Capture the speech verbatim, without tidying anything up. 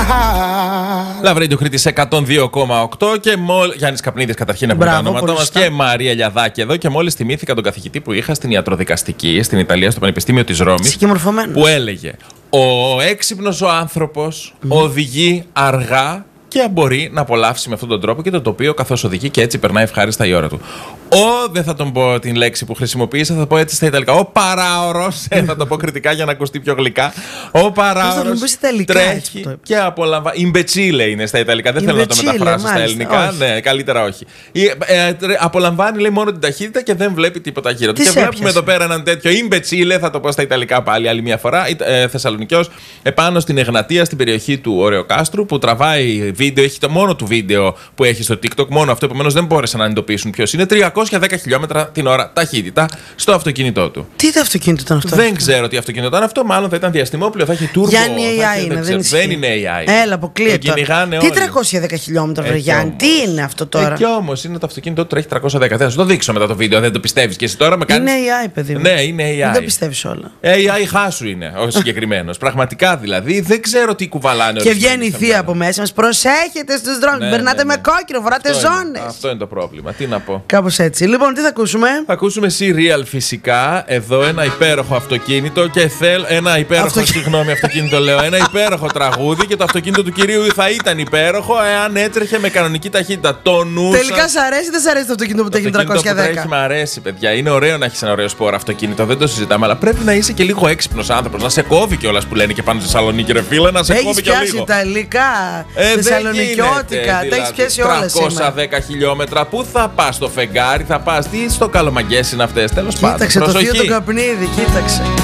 Λαβρέντιο Κρήτης εκατόν δύο κόμμα οκτώ και μόλις. Γιάννης Καπνίδης, καταρχήν από τα ονόματά μας. Και Μαρία Λιαδάκη εδώ. Και μόλις θυμήθηκα τον καθηγητή που είχα στην ιατροδικαστική στην Ιταλία, στο Πανεπιστήμιο της Ρώμης. Που έλεγε: ο έξυπνος ο άνθρωπος mm. οδηγεί αργά και μπορεί να απολαύσει με αυτόν τον τρόπο και το τοπίο καθώς οδηγεί και έτσι περνάει ευχάριστα η ώρα του. Ο, δεν θα τον πω την λέξη που χρησιμοποίησα, θα πω έτσι στα Ιταλικά. Ο παράωρος, ε, θα το πω κριτικά για να ακουστεί πιο γλυκά. Ο παράωρος τρέχει και απολαμβάνει. Ιμπετσίλε είναι στα Ιταλικά, δεν θέλω να το μεταφράσω στα ελληνικά. Όχι. Ναι, καλύτερα όχι. Ε, ε, απολαμβάνει, λέει, μόνο την ταχύτητα και δεν βλέπει τίποτα γύρω του. Και βλέπουμε εδώ πέρα έναν τέτοιο Ιμπετσίλε, θα το πω στα Ιταλικά πάλι άλλη μια φορά. Ε, Θεσσαλονικιός, επάνω στην Εγνατία, στην περιοχή του Ωρεοκάστρου, που τραβάει βίντεο, έχει το μόνο του βίντεο που έχει στο TikTok, μόνο αυτό, επομένως δεν μπόρεσαν να εντοπίσουν ποιος είναι. τριακόσια δέκα χιλιόμετρα την ώρα ταχύτητα στο αυτοκίνητό του. Τι το αυτοκίνητο ήταν αυτό? Δεν ξέρω τι αυτοκίνητο ήταν αυτό. Μάλλον θα ήταν διαστημόπλαιο, θα έχει turbo. Γιάννη έι άι είναι, δεν, δεν είναι έι άι. Έλα, αποκλείεται. Τι τριακόσια δέκα χιλιόμετρα, βρε Γιάννη, τι είναι αυτό τώρα? Ε, κι όμως είναι το αυτοκίνητό του, τρέχει τριακόσια δέκα. Θα σου το δείξω μετά το βίντεο, δεν το πιστεύεις και εσύ τώρα με κάνεις. Είναι έι άι, παιδί μου. Ναι, είναι έι άι. Δεν το πιστεύεις όλα. έι άι χάσου είναι ο συγκεκριμένος. Πραγματικά δηλαδή δεν ξέρω τι κουβαλάνε. Και βγαίνει η θεία από μέσα μας. Προσέχετε στους δρόμους. Περνάτε με κόκκινο, φοράτε ζώνες. Αυτό είναι το πρόβλημα. Τι να πω. Κάπως έτσι. Λοιπόν, τι θα ακούσουμε? Θα ακούσουμε serial φυσικά. Εδώ ένα υπέροχο αυτοκίνητο και θέλω. Ένα υπέροχο, Αυτοκ... συγγνώμη, αυτοκίνητο λέω. Ένα υπέροχο τραγούδι και το αυτοκίνητο του κυρίου θα ήταν υπέροχο εάν έτρεχε με κανονική ταχύτητα. Το νου. Τελικά σ' αρέσει ή δεν σ' αρέσει το αυτοκίνητο που τρέχει τριακόσια δέκα? Τρέχει, μ' αρέσει, παιδιά. Είναι ωραίο να έχει ένα ωραίο σπόρο αυτοκίνητο. Δεν το συζητάμε. Αλλά πρέπει να είσαι και λίγο έξυπνος άνθρωπος. Να σε κόβει κιόλας που λένε και πάνω στη Θεσσαλονίκη, ρε φίλε. Να σε έχεις κόβει κι λίγο. Ιταλικά, ε, θεσσαλονικιώτικα. Τα έχει πιάσει όλα. τριακόσια δέκα χιλιόμετρα. Πού θα πας στο φεγγάρι, θα πας. Τι στο καλομαγκές είναι αυτές. Τέλος πάντων. Κοίταξε το θείο του Καπνίδη, κοίταξε.